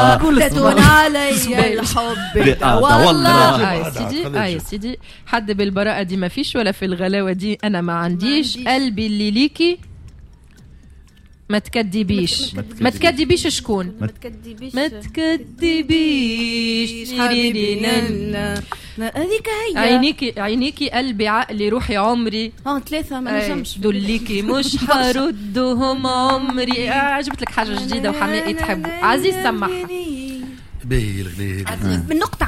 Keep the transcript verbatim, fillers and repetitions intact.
تدون علي الحب والله. يا سيدي يا سيدي حد بالبراءة دي ما فيش ولا في الغلاوة دي أنا ما عنديش. قلبي اللي ليكي ما تكدبيش ما تكدبيش شكون ما تكدبيش ما تكدبيش هذيك هي عينيكي عينيكي قلبي عقلي روحي عمري اه ثلاثة ما نجمش دوليكي مش حردهم عمري. آه جبت لك حاجة جديدة وحمائي تحبوا عزيز سمعها باهي الغنية من نقطة